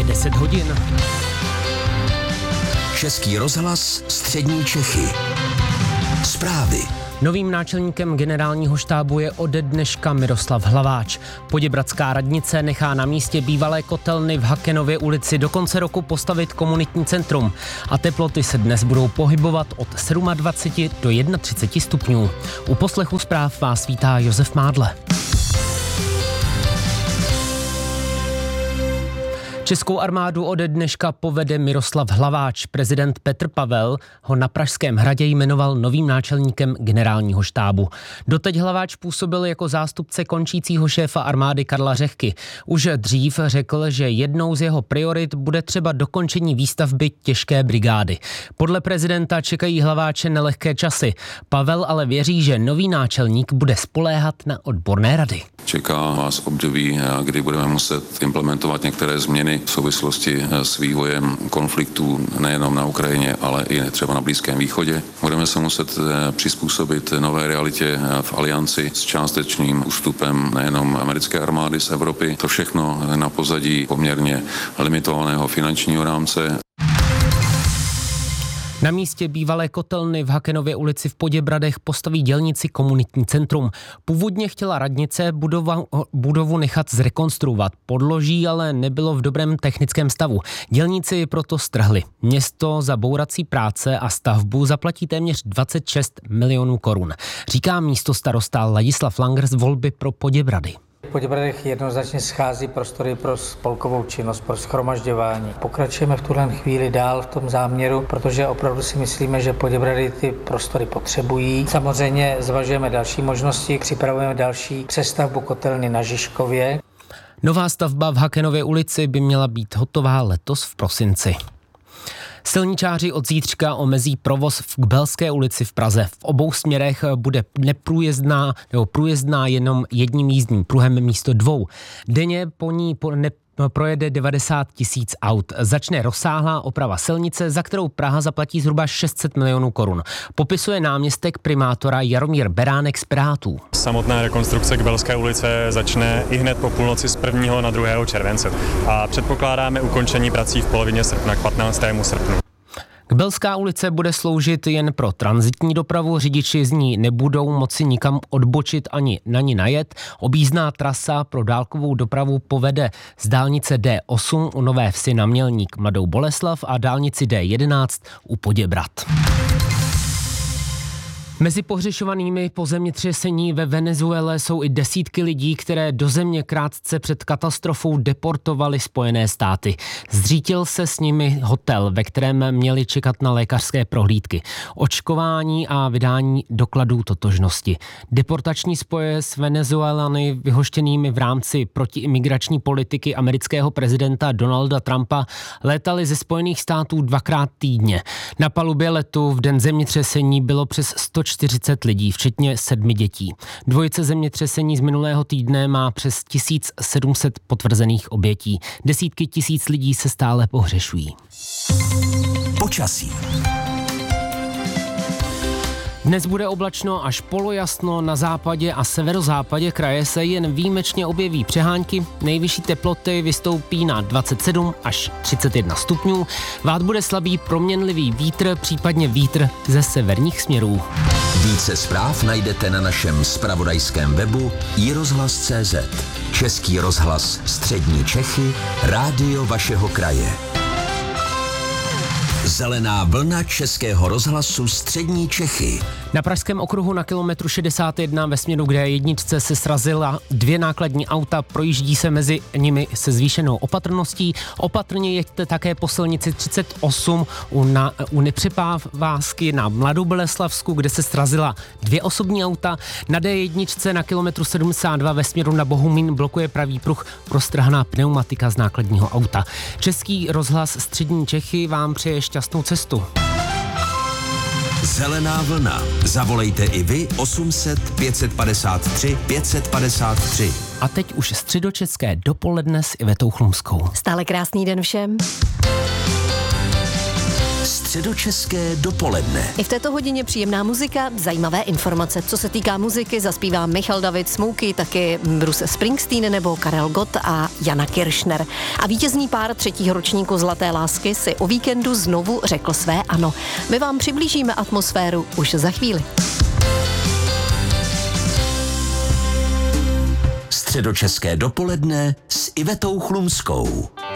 10 hodin. Český rozhlas Střední Čechy. Zprávy. Novým náčelníkem generálního štábu je ode dneška Miroslav Hlaváč. Poděbradská radnice nechá na místě bývalé kotelny v Hakenově ulici do konce roku postavit komunitní centrum. A teploty se dnes budou pohybovat od 27 do 31 stupňů. U poslechu zpráv vás vítá Josef Mádle. Českou armádu ode dneška povede Miroslav Hlaváč. Prezident Petr Pavel ho na Pražském hradě jmenoval novým náčelníkem generálního štábu. Doteď Hlaváč působil jako zástupce končícího šéfa armády Karla Řehky. Už dřív řekl, že jednou z jeho priorit bude třeba dokončení výstavby těžké brigády. Podle prezidenta čekají Hlaváče nelehké časy. Pavel ale věří, že nový náčelník bude spoléhat na odborné rady. Čeká vás období, kdy budeme muset implementovat některé změny v souvislosti s vývojem konfliktů nejenom na Ukrajině, ale i třeba na Blízkém východě. Budeme se muset přizpůsobit nové realitě v alianci s částečným ústupem nejenom americké armády z Evropy. To všechno na pozadí poměrně limitovaného finančního rámce. Na místě bývalé kotelny v Hakenově ulici v Poděbradech postaví dělníci komunitní centrum. Původně chtěla radnice budovu nechat zrekonstruovat. Podloží ale nebylo v dobrém technickém stavu. Dělníci proto strhli. Město za bourací práce a stavbu zaplatí téměř 26 milionů korun. Říká místostarosta Ladislav Langer z Volby pro Poděbrady. V Poděbradech jednoznačně schází prostory pro spolkovou činnost, pro shromažďování. Pokračujeme v tuhle chvíli dál v tom záměru, protože opravdu si myslíme, že Poděbrady ty prostory potřebují. Samozřejmě zvažujeme další možnosti, připravujeme další přestavbu kotelny na Žižkově. Nová stavba v Hakenově ulici by měla být hotová letos v prosinci. Silničáři od zítřka omezí provoz v Kbelské ulici v Praze. V obou směrech bude průjezdná jenom jedním jízdním pruhem místo dvou. Denně po ní projede 90 000 aut. Začne rozsáhlá oprava silnice, za kterou Praha zaplatí zhruba 600 milionů korun. Popisuje náměstek primátora Jaromír Beránek z Pirátů. Samotná rekonstrukce Kbelské ulice začne i hned po půlnoci z 1. na 2. července a předpokládáme ukončení prací v polovině srpna k 15. srpnu. Kbelská ulice bude sloužit jen pro tranzitní dopravu, řidiči z ní nebudou moci nikam odbočit ani na ní najet. Objízdná trasa pro dálkovou dopravu povede z dálnice D8 u Nové Vsi na Mělník Mladou Boleslav a dálnici D11 u Poděbrad. Mezi pohřešovanými po zemětřesení ve Venezuele jsou i desítky lidí, které do země krátce před katastrofou deportovaly Spojené státy. Zřítil se s nimi hotel, ve kterém měli čekat na lékařské prohlídky, očkování a vydání dokladů totožnosti. Deportační spoje s Venezuelany vyhoštěnými v rámci protiimigrační politiky amerického prezidenta Donalda Trumpa létaly ze Spojených států 2krát týdně. Na palubě letu v den zemětřesení bylo přes 140 lidí, včetně 7 dětí. Dvojice zemětřesení z minulého týdne má přes 1700 potvrzených obětí. Desítky tisíc lidí se stále pohřešují. Počasí. Dnes bude oblačno až polojasno, na západě a severozápadě kraje se jen výjimečně objeví přehánky. Nejvyšší teploty vystoupí na 27 až 31 stupňů. Vát bude slabý proměnlivý vítr, případně vítr ze severních směrů. Více zpráv najdete na našem zpravodajském webu iRozhlas.cz. Český rozhlas Střední Čechy, rádio vašeho kraje. Zelená vlna Českého rozhlasu Střední Čechy. Na Pražském okruhu na kilometru 61 ve směru k D1 se srazila 2 nákladní auta, projíždí se mezi nimi se zvýšenou opatrností. Opatrně jeďte také po silnici 38 u nepřepávásky na Mladou Boleslavsku, kde se srazila 2 osobní auta. Na D1 na kilometru 72 ve směru na Bohumín blokuje pravý pruh roztrhaná pneumatika z nákladního auta. Český rozhlas Střední Čechy vám přeje šťastnou cestu. Zelená vlna. Zavolejte i vy 800 553 553. A teď už středočeské dopoledne s Ivetou Chlumskou. Stále krásný den všem. Středočeské dopoledne. I v této hodině příjemná muzika, zajímavé informace. Co se týká muziky, zaspívá Michal David, Smokey, taky Bruce Springsteen nebo Karel Gott a Jana Kiršner. A vítězný pár 3. ročníku Zlaté lásky si o víkendu znovu řekl své ano. My vám přiblížíme atmosféru už za chvíli. Středočeské dopoledne s Ivetou Chlumskou.